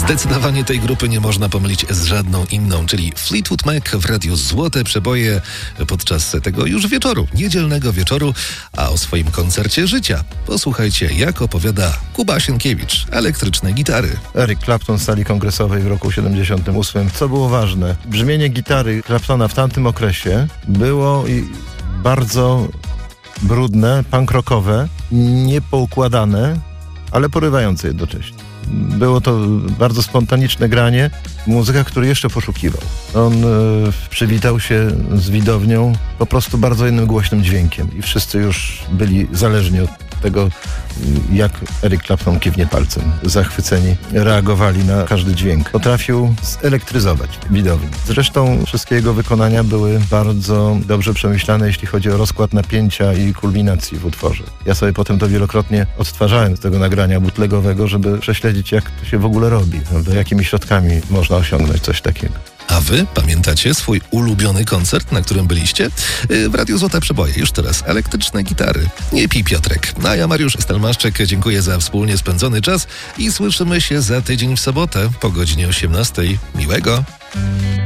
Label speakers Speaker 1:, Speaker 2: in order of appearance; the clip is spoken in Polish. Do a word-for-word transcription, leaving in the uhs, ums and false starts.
Speaker 1: Zdecydowanie tej grupy nie można pomylić z żadną inną, czyli Fleetwood Mac w radiu Złote Przeboje podczas tego już wieczoru, niedzielnego wieczoru, a o swoim koncercie życia posłuchajcie, jak opowiada Kuba Sienkiewicz, elektryczne gitary.
Speaker 2: Eric Clapton w sali kongresowej w roku siedemdziesiątym ósmym. Co było ważne? Brzmienie gitary Claptona w tamtym okresie było i bardzo brudne, punk rockowe, niepoukładane, ale porywające jednocześnie. Było to bardzo spontaniczne granie, muzyka, który jeszcze poszukiwał. On e, przywitał się z widownią po prostu bardzo innym głośnym dźwiękiem i wszyscy już byli zależni od tego, jak Eric Clapton kiwnie palcem. Zachwyceni reagowali na każdy dźwięk. Potrafił zelektryzować widownię. Zresztą wszystkie jego wykonania były bardzo dobrze przemyślane, jeśli chodzi o rozkład napięcia i kulminacji w utworze. Ja sobie potem to wielokrotnie odtwarzałem z tego nagrania bootlegowego, żeby prześledzić, jak to się w ogóle robi, prawda? Jakimi środkami można osiągnąć coś takiego.
Speaker 1: A wy pamiętacie swój ulubiony koncert, na którym byliście? W Radiu Złote Przeboje już teraz elektryczne gitary. Nie pij, Piotrek. A ja, Mariusz Stelmaszczyk, dziękuję za wspólnie spędzony czas i słyszymy się za tydzień w sobotę po godzinie osiemnastej. Miłego!